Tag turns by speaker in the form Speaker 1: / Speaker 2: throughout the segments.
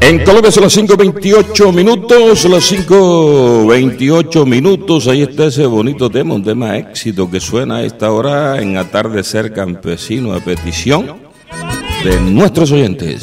Speaker 1: En Colombia son las 5:28 minutos, ahí está ese bonito tema, un tema éxito que suena a esta hora en Atardecer Campesino a petición de nuestros oyentes.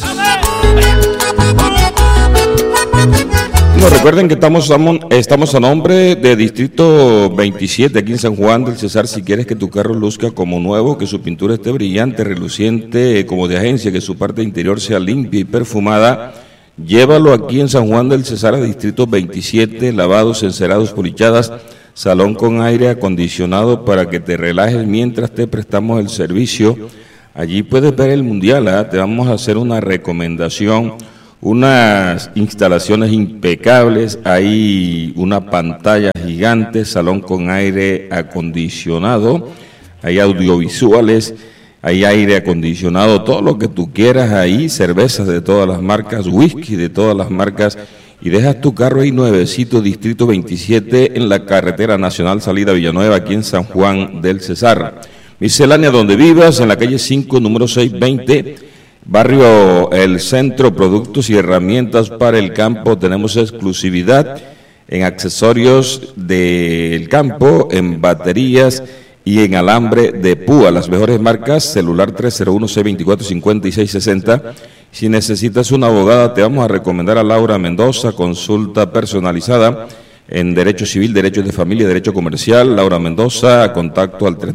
Speaker 1: No, recuerden que estamos a nombre de Distrito 27 aquí en San Juan del Cesar. Si quieres que tu carro luzca como nuevo, que su pintura esté brillante, reluciente, como de agencia, que su parte interior sea limpia y perfumada, llévalo aquí en San Juan del Cesar, a Distrito 27, lavados, encerados, polichadas, salón con aire acondicionado para que te relajes mientras te prestamos el servicio. Allí puedes ver el mundial, te vamos a hacer una recomendación, unas instalaciones impecables, hay una pantalla gigante, salón con aire acondicionado, hay audiovisuales, hay aire acondicionado, todo lo que tú quieras ahí, cervezas de todas las marcas, whisky de todas las marcas, y dejas tu carro ahí nuevecito, Distrito 27, en la carretera nacional salida Villanueva, aquí en San Juan del Cesar. Miscelánea donde vivas, en la calle 5, número 620, Barrio El Centro, productos y herramientas para el campo. Tenemos exclusividad en accesorios del campo, en baterías y en alambre de púa. Las mejores marcas, celular 301-624-5660. Si necesitas una abogada, te vamos a recomendar a Laura Mendoza, consulta personalizada en Derecho Civil, Derecho de Familia, Derecho Comercial. Laura Mendoza, contacto al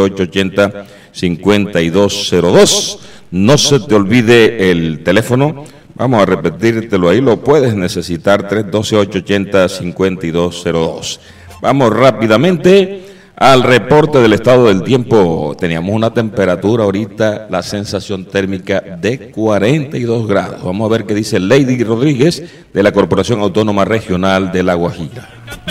Speaker 1: 312-880-5202. No se te olvide el teléfono, vamos a repetírtelo ahí, lo puedes necesitar, 312-880-5202. Vamos rápidamente al reporte del estado del tiempo. Teníamos una temperatura ahorita, la sensación térmica de 42 grados. Vamos a ver qué dice Lady Rodríguez de la Corporación Autónoma Regional de La Guajira.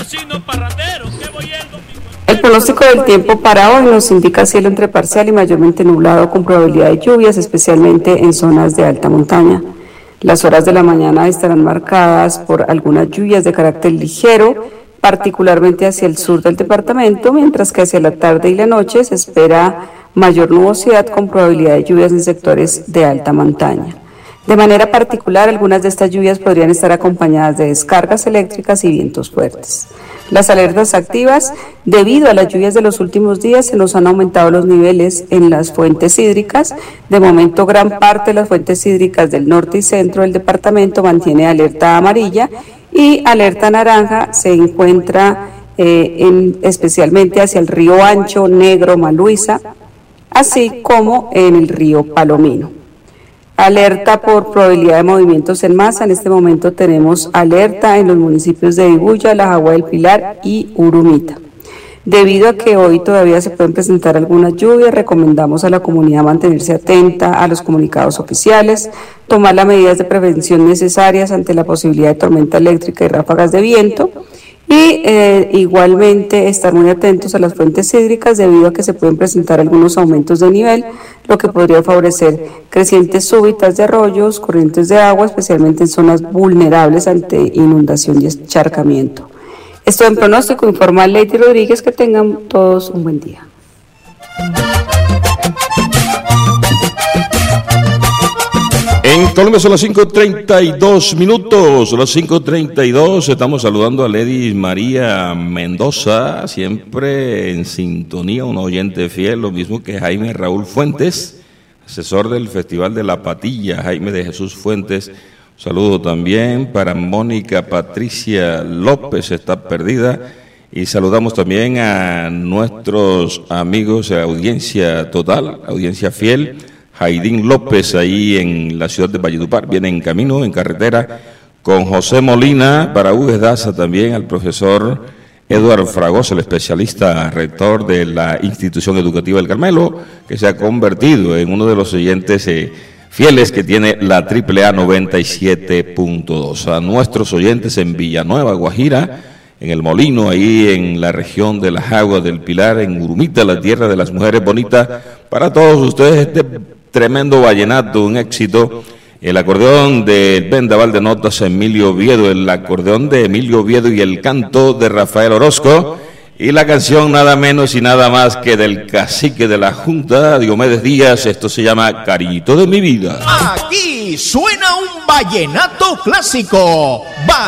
Speaker 2: El pronóstico del tiempo para hoy nos indica cielo entre parcial y mayormente nublado con probabilidad de lluvias, especialmente en zonas de alta montaña. Las horas de la mañana estarán marcadas por algunas lluvias de carácter ligero, particularmente hacia el sur del departamento, mientras que hacia la tarde y la noche se espera mayor nubosidad con probabilidad de lluvias en sectores de alta montaña. De manera particular, algunas de estas lluvias podrían estar acompañadas de descargas eléctricas y vientos fuertes. Las alertas activas, debido a las lluvias de los últimos días, se nos han aumentado los niveles en las fuentes hídricas. De momento, gran parte de las fuentes hídricas del norte y centro del departamento mantiene alerta amarilla y alerta naranja se encuentra especialmente hacia el río Ancho, Negro, Maluiza, así como en el río Palomino. Alerta por probabilidad de movimientos en masa. En este momento tenemos alerta en los municipios de Ibuya, La Jagua del Pilar y Urumita. Debido a que hoy todavía se pueden presentar algunas lluvias, recomendamos a la comunidad mantenerse atenta a los comunicados oficiales, tomar las medidas de prevención necesarias ante la posibilidad de tormenta eléctrica y ráfagas de viento, y igualmente estar muy atentos a las fuentes hídricas debido a que se pueden presentar algunos aumentos de nivel, lo que podría favorecer crecientes súbitas de arroyos, corrientes de agua, especialmente en zonas vulnerables ante inundación y encharcamiento. Esto en pronóstico, informa Lady Rodríguez. Que tengan todos un buen día.
Speaker 1: En Colombia son las 5:32 minutos, las 5:32, estamos saludando a Lady María Mendoza, siempre en sintonía, un oyente fiel, lo mismo que Jaime Raúl Fuentes, asesor del Festival de la Patilla, Jaime de Jesús Fuentes. Un saludo también para Mónica Patricia López, está perdida, y saludamos también a nuestros amigos de audiencia total, audiencia fiel, Jaidín López, ahí en la ciudad de Valledupar, viene en camino, en carretera, con José Molina, para Hugues Daza también, al profesor Eduardo Fragoso, el especialista rector de la Institución Educativa del Carmelo, que se ha convertido en uno de los oyentes fieles que tiene la AAA 97.2. A nuestros oyentes en Villanueva, Guajira, en El Molino, ahí en la región de las Aguas del Pilar, en Urumita, la tierra de las mujeres bonitas, para todos ustedes este tremendo vallenato, un éxito, el acordeón del vendaval de notas Emilio Oviedo, el acordeón de Emilio Oviedo y el canto de Rafael Orozco, Y la canción nada menos y nada más que del cacique de la Junta, Diomedes Díaz. Esto se llama Cariñito de mi vida.
Speaker 3: Aquí suena un vallenato clásico.